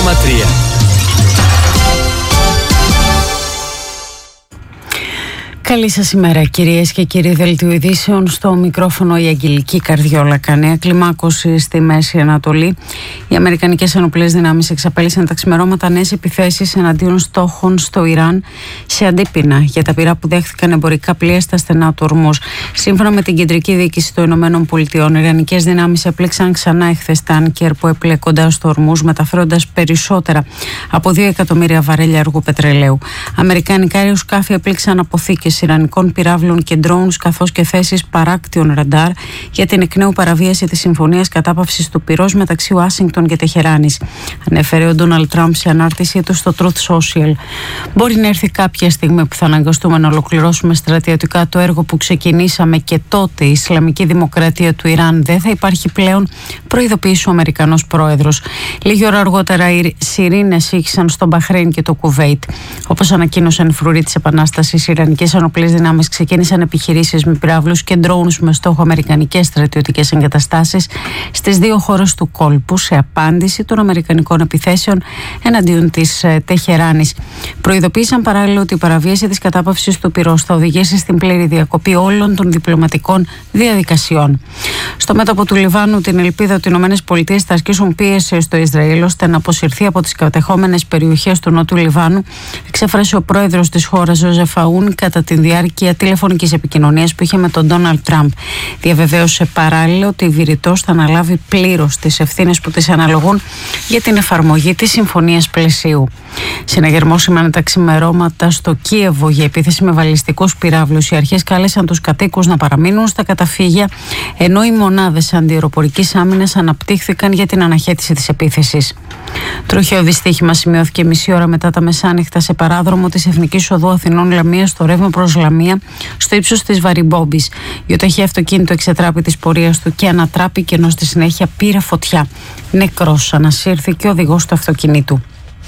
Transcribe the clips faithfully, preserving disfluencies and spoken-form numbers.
κόμμα τρία. Καλή σας ημέρα, κυρίες και κύριοι. Δελτίο ειδήσεων, στο μικρόφωνο η Αγγελική Καρδιόλα. Κανέα κλιμάκωση στη Μέση Ανατολή. Οι αμερικανικές ενοπλές δυνάμεις εξαπέλυσαν τα ξημερώματα νέες επιθέσεις εναντίον στόχων στο Ιράν σε αντίπεινα για τα πυρά που δέχθηκαν εμπορικά πλοία στα στενά του Ορμούζ. Σύμφωνα με την Κεντρική Διοίκηση των Ηνωμένων Πολιτειών, οι ιρανικές δυνάμεις έπλεξαν ξανά εχθές τάνκερ που έπλε κοντά στο Ορμούζ, μεταφέροντας περισσότερα από δύο εκατομμύρια βαρέλια αργού πετρελαίου. Αμερικανικά αεροσκάφη έπλεξαν αποθήκες ιρανικών πυράβλων και ντρόουνς, καθώς και θέσεις παράκτιων ραντάρ για την εκ νέου παραβίαση της συμφωνίας κατάπαυσης του πυρός μεταξύ Ουάσιγκτον και Τεχεράνης, ανέφερε ο Ντόναλντ Τραμπ σε ανάρτησή του στο Truth Social. Μπορεί να έρθει κάποια στιγμή που θα αναγκαστούμε να ολοκληρώσουμε στρατιωτικά το έργο που ξεκινήσαμε και τότε η Ισλαμική Δημοκρατία του Ιράν δεν θα υπάρχει πλέον, προειδοποίησε ο Αμερικανός πρόεδρος. Λίγη ώρα αργότερα οι σιρήνες ήχησαν στο Μπαχρέιν και το Κουβέιτ. Όπως ανακοίνωσαν οι φρουροί της Επανάστασης, οι ιρανικές ενοπλές δυνάμεις ξεκίνησαν επιχειρήσεις με πυράβλους και ντρόουνς με στόχο αμερικανικές στρατιωτικές εγκαταστάσεις στις δύο χώρες του κόλπου σε απάντηση των αμερικανικών επιθέσεων εναντίον της ε, Τεχεράνης. Προειδοποίησαν παράλληλα ότι η παραβίαση της κατάπαυσης του πυρός θα οδηγήσει στην πλήρη διακοπή όλων των διπλωματικών διαδικασιών. Στο μέτωπο του Λιβάνου, την ελπίδα ότι οι ΗΠΑ θα ασκήσουν πίεση στο Ισραήλ ώστε να αποσυρθεί από τις κατεχόμενες περιοχές του Νότου Λιβάνου, εξέφρασε ο πρόεδρος της χώρας Ζωζεφ Αούν κατά τη διάρκεια τηλεφωνικής επικοινωνίας που είχε με τον Ντόναλντ Τραμπ. Διαβεβαίωσε παράλληλα ότι η Βηρητός θα αναλάβει πλήρως τις ευθύνες που της αναλογούν για την εφαρμογή της συμφωνίας πλαισίου. Συναγερμό σημαίνει τα ξημερώματα στο Κίεβο για επίθεση με βαλιστικούς πυράβλους. Οι αρχές κάλεσαν τους κατοίκους να παραμείνουν στα καταφύγια, ενώ οι μονάδες αντιαεροπορικής άμυνας αναπτύχθηκαν για την αναχέτηση της επίθεσης. Τροχαίο δυστύχημα σημειώθηκε μισή ώρα μετά τα μεσάνυχτα σε παράδρομο της Εθνικής Οδού Αθηνών Λαμία στο ρεύμα προς Λαμία, στο ύψος της Βαριμπόμπης. Γιοταχή αυτοκίνητο εξετράπη της πορείας του και ανατράπηκε, ενώ στη συνέχεια πήρε φωτιά. Νεκρός ανασύρθηκε ο οδηγός του αυτοκινήτου.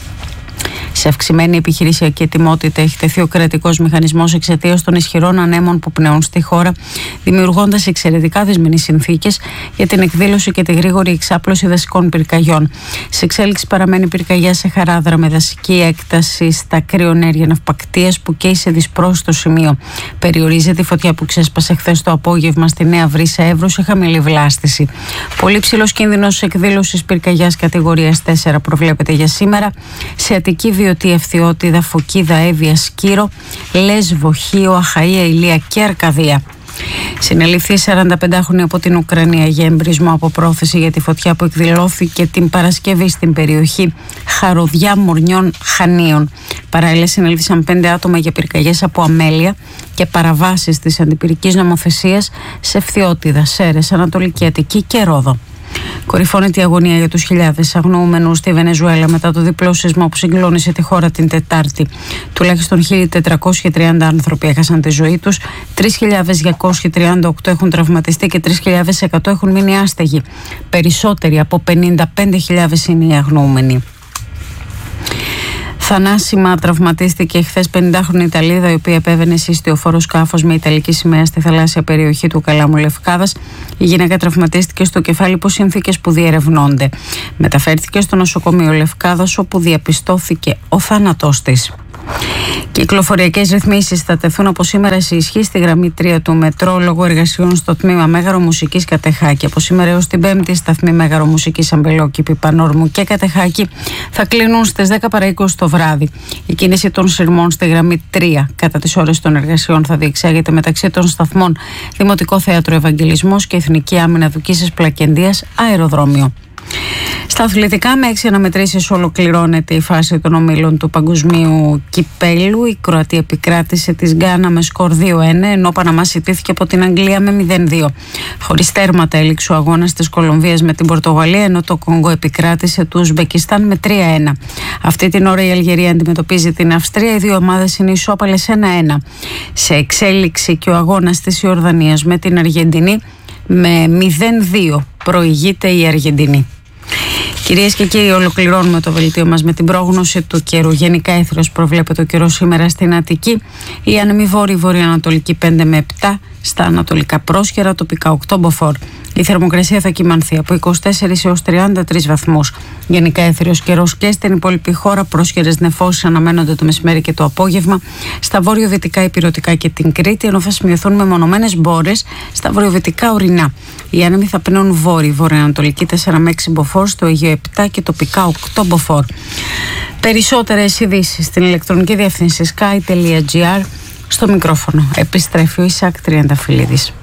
Σε αυξημένη επιχειρησιακή ετοιμότητα έχει τεθεί ο κρατικός μηχανισμός εξαιτίας των ισχυρών ανέμων που πνέουν στη χώρα, δημιουργώντας εξαιρετικά δυσμενείς συνθήκες για την εκδήλωση και τη γρήγορη εξάπλωση δασικών πυρκαγιών. Σε εξέλιξη παραμένει πυρκαγιά σε Χαράδρα με δασική έκταση στα κρυονέρια ναυπακτείας που καίει σε δυσπρόσιτο σημείο. Περιορίζεται η φωτιά που ξέσπασε χθες το απόγευμα στη Νέα Βρύσα Εύρου σε χαμηλή βλάστηση. Πολύ ψηλός κίνδυνος εκδήλωσης πυρκαγιάς κατηγορίας τέσσερα προβλέπεται για σήμερα σε Αττική, Βιωτή, Ευθυότιδα, Φωκίδα, Εύβοια, Σκύρο, Λέσβο, Χίο, Αχαΐα, Ηλία και Αρκαδία. Συνελήφθη σαρανταπεντάχρονη από την Ουκρανία για εμπρισμό από πρόθεση για τη φωτιά που εκδηλώθηκε την Παρασκευή στην περιοχή Χαροδιά Μορνιών Χανίων. Παράλληλα συνελήφθησαν πέντε άτομα για πυρκαγιές από αμέλεια και παραβάσεις της αντιπυρικής νομοθεσίας σε Ευθυότιδα, Σέρες, Ανατολική Αττική και Ρόδο. Κορυφώνεται η αγωνία για τους χιλιάδες αγνοούμενους στη Βενεζουέλα μετά το διπλό σεισμό που συγκλώνησε τη χώρα την Τετάρτη. Τουλάχιστον χίλια τετρακόσιοι τριάντα άνθρωποι έχασαν τη ζωή τους, τρεις χιλιάδες διακόσιοι τριάντα οκτώ έχουν τραυματιστεί και τρεις χιλιάδες εκατό έχουν μείνει άστεγοι. Περισσότεροι από πενήντα πέντε χιλιάδες είναι οι αγνοούμενοι. Θανάσιμα τραυματίστηκε χθες πενηντάχρονη Ιταλίδα, η οποία επέβαινε σε ιστιοφόρο σκάφος με ιταλική σημαία στη θαλάσσια περιοχή του Καλάμου Λευκάδας. Η γυναίκα τραυματίστηκε στο κεφάλι υπό συνθήκες που διερευνώνται. Μεταφέρθηκε στο νοσοκομείο Λευκάδας, όπου διαπιστώθηκε ο θάνατός της. Κυκλοφοριακές ρυθμίσεις θα τεθούν από σήμερα σε ισχύ στη γραμμή τρία του μετρό λόγω εργασιών στο τμήμα Μέγαρο Μουσικής Κατεχάκη. Από σήμερα έως την Πέμπτη, σταθμοί Μέγαρο Μουσικής Αμπελόκηπη, Πανόρμου και Κατεχάκη θα κλείνουν στις δέκα παρά είκοσι το βράδυ. Η κίνηση των σειρμών στη γραμμή τρία κατά τις ώρες των εργασιών θα διεξάγεται μεταξύ των σταθμών Δημοτικό Θέατρο Ευαγγελισμός και Εθνική Άμυνα Δουκίσης Πλακεντίας Αεροδρόμιο. Στα αθλητικά, με έξι αναμετρήσεις ολοκληρώνεται η φάση των ομίλων του Παγκοσμίου Κυπέλου. Η Κροατία επικράτησε της Γκάνα με σκορ δύο ένα, ενώ ο Παναμάς ιτήθηκε από την Αγγλία με μηδέν δύο. Χωρίς τέρματα έληξε ο αγώνας της Κολομβίας με την Πορτογαλία, ενώ το Κονγκό επικράτησε του Ουσμπεκιστάν με τρία ένα. Αυτή την ώρα η Αλγερία αντιμετωπίζει την Αυστρία. Οι δύο ομάδες είναι ισόπαλες ένα ένα. Σε εξέλιξη και ο αγώνας της Ιορδανίας με την Αργεντινή, με μηδέν δύο προηγείται η Αργεντινή. Κυρίες και κύριοι, ολοκληρώνουμε το βελτίο μας με την πρόγνωση του καιρού. Γενικά έθριος προβλέπεται ο καιρός σήμερα στην Αττική. Η άνεμη βόρειο-βορειοανατολική πέντε με επτά, στα ανατολικά πρόσχερα τοπικά οκτώ μποφόρ. Η θερμοκρασία θα κυμανθεί από είκοσι τέσσερις έως τριάντα τρεις βαθμούς. Γενικά έθριος καιρός και στην υπόλοιπη χώρα. Πρόσχερες νεφώσεις αναμένονται το μεσημέρι και το απόγευμα. Στα βορειοδυτικά, υπηρετικά και την Κρήτη, ενώ θα σημειωθούν μεμονωμένες μπόρες στα βορειοδυτικά ορεινά. Οι άνεμοι θα πνέουν βόρειοι, βορειοανατολική τέσσερα με έξι μποφόρ, στο Αιγαίο επτά και τοπικά οκτώ μποφόρ. Περισσότερες ειδήσεις στην ηλεκτρονική διεύθυνση sky τελεία gr. Στο μικρόφωνο επιστρέφει ο Ισάκ Τριανταφυλλίδης.